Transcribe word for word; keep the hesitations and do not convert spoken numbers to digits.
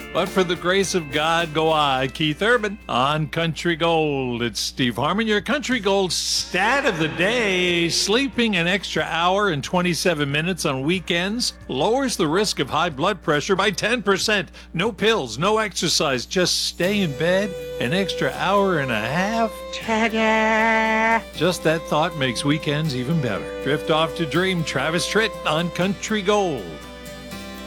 But for the grace of God, go I, Keith Urban, on Country Gold. It's Steve Harmon, your Country Gold stat of the day. Sleeping an extra hour and twenty-seven minutes on weekends lowers the risk of high blood pressure by ten percent. No pills, no exercise, just stay in bed an extra hour and a half. Ta-da! Just that thought makes weekends even better. Drift off to dream. Travis Tritt on Country Gold.